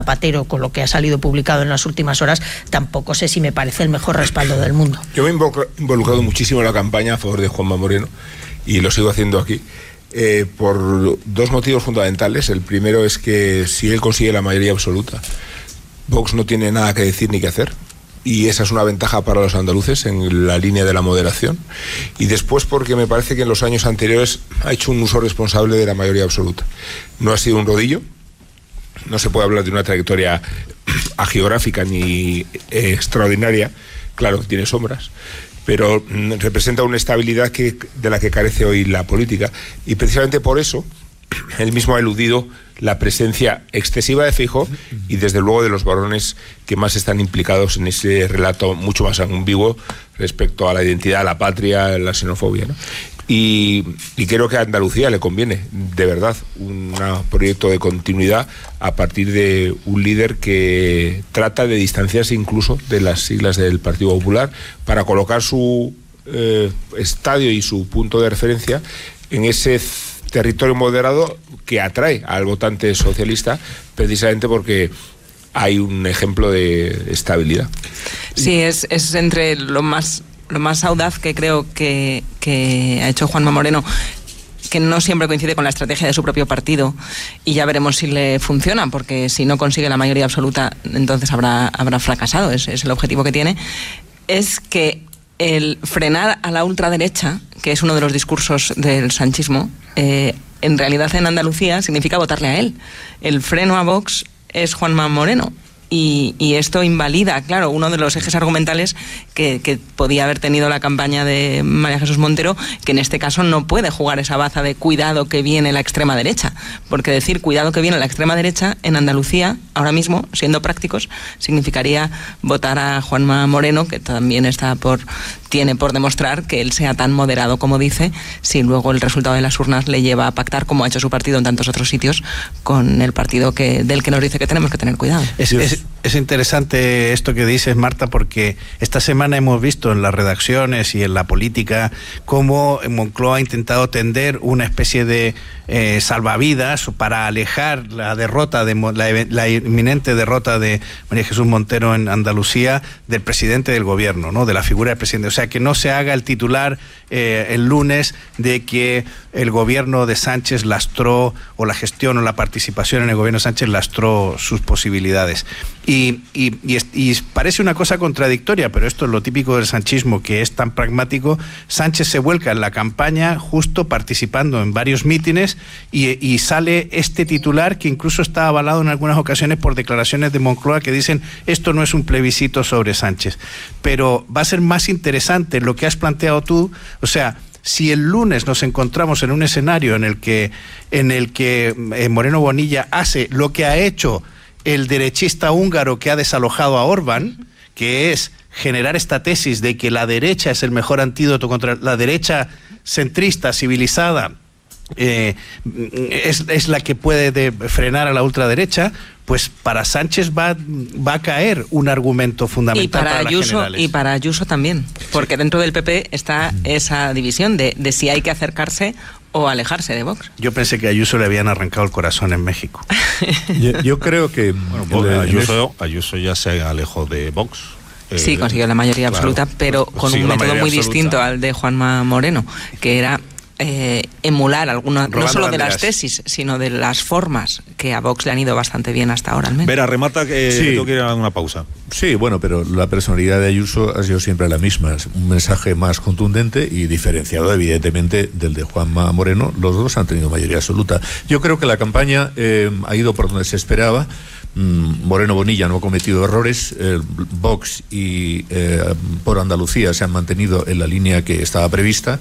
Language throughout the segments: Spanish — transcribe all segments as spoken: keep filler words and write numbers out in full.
Zapatero, con lo que ha salido publicado en las últimas horas, tampoco sé si me parece el mejor respaldo del mundo. Yo me he involucrado muchísimo en la campaña a favor de Juanma Moreno y lo sigo haciendo aquí eh, por dos motivos fundamentales. El primero es que si él consigue la mayoría absoluta, Vox no tiene nada que decir ni que hacer, y esa es una ventaja para los andaluces en la línea de la moderación. Y después porque me parece que en los años anteriores ha hecho un uso responsable de la mayoría absoluta. No ha sido un rodillo. No se puede hablar de una trayectoria agiográfica ni eh, extraordinaria, claro, tiene sombras, pero mm, representa una estabilidad que, de la que carece hoy la política, y precisamente por eso él mismo ha eludido la presencia excesiva de Feijóo y desde luego de los varones que más están implicados en ese relato mucho más ambiguo respecto a la identidad, a la patria, a la xenofobia, ¿no? Y, y creo que a Andalucía le conviene, de verdad, un proyecto de continuidad a partir de un líder que trata de distanciarse incluso de las siglas del Partido Popular para colocar su eh, estadio y su punto de referencia en ese territorio moderado que atrae al votante socialista, precisamente porque hay un ejemplo de estabilidad. Sí, es, es entre lo más... lo más audaz que creo que, que ha hecho Juanma Moreno, que no siempre coincide con la estrategia de su propio partido, y ya veremos si le funciona, porque si no consigue la mayoría absoluta, entonces habrá, habrá fracasado, ese es el objetivo que tiene, es que el frenar a la ultraderecha, que es uno de los discursos del sanchismo, eh, en realidad en Andalucía significa votarle a él. El freno a Vox es Juanma Moreno. Y, y esto invalida, claro, uno de los ejes argumentales que, que podía haber tenido la campaña de María Jesús Montero, que en este caso no puede jugar esa baza de cuidado que viene la extrema derecha, porque decir cuidado que viene la extrema derecha en Andalucía, ahora mismo, siendo prácticos, significaría votar a Juanma Moreno, que también está por tiene por demostrar que él sea tan moderado como dice, si luego el resultado de las urnas le lleva a pactar, como ha hecho su partido en tantos otros sitios, con el partido que del que nos dice que tenemos que tener cuidado. Es, es, es interesante esto que dices, Marta, porque esta semana hemos visto en las redacciones y en la política cómo Moncloa ha intentado tender una especie de eh, salvavidas para alejar la derrota, de la, la inminente derrota de María Jesús Montero en Andalucía del presidente del gobierno, ¿no? De la figura del presidente. O sea, que no se haga el titular eh, el lunes de que el gobierno de Sánchez lastró, o la gestión o la participación en el gobierno de Sánchez lastró sus posibilidades. Y, y, y, y parece una cosa contradictoria, pero esto es lo típico del sanchismo, que es tan pragmático. Sánchez se vuelca en la campaña justo participando en varios mítines y, y sale este titular que incluso está avalado en algunas ocasiones por declaraciones de Moncloa que dicen esto no es un plebiscito sobre Sánchez. Pero va a ser más interesante lo que has planteado tú, o sea, si el lunes nos encontramos en un escenario en el que, en el que eh, Moreno Bonilla hace lo que ha hecho el derechista húngaro que ha desalojado a Orbán, que es generar esta tesis de que la derecha es el mejor antídoto contra la derecha centrista, civilizada, eh, es, es la que puede de frenar a la ultraderecha, pues para Sánchez va, va a caer un argumento fundamental y para, para Ayuso, las generales. Y para Ayuso también, porque dentro del P P está esa división de, de si hay que acercarse o alejarse de Vox. Yo pensé que a Ayuso le habían arrancado el corazón en México. yo, yo creo que bueno, pues, el, Ayuso, Ayuso ya se alejó de Vox. Sí, consiguió la mayoría claro, absoluta, pero con un método muy absoluta. distinto al de Juanma Moreno, que era eh, emular alguna, no solo banderas. de las tesis, sino de las formas que a Vox le han ido bastante bien hasta ahora al menos. Vera, remata que sí. tú quieres una pausa. Sí, bueno, pero la personalidad de Ayuso ha sido siempre la misma, es un mensaje más contundente y diferenciado evidentemente del de Juanma Moreno. Los dos han tenido mayoría absoluta. Yo creo que la campaña eh, ha ido por donde se esperaba. Moreno Bonilla no ha cometido errores, eh, Vox y eh, por Andalucía se han mantenido en la línea que estaba prevista.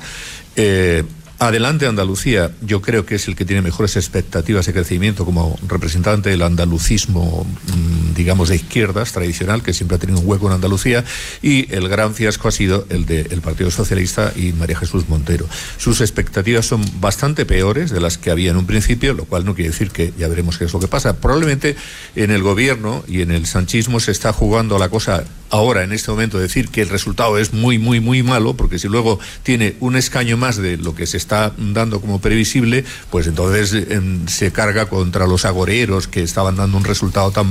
eh, Adelante Andalucía, yo creo que es el que tiene mejores expectativas de crecimiento como representante del andalucismo, digamos, de izquierdas tradicional, que siempre ha tenido un hueco en Andalucía, y el gran fiasco ha sido el del Partido Socialista y María Jesús Montero. Sus expectativas son bastante peores de las que había en un principio, lo cual no quiere decir que ya veremos qué es lo que pasa. Probablemente en el gobierno y en el sanchismo se está jugando la cosa ahora, en este momento, decir que el resultado es muy, muy, muy malo, porque si luego tiene un escaño más de lo que se está dando como previsible, pues entonces eh, se carga contra los agoreros que estaban dando un resultado tan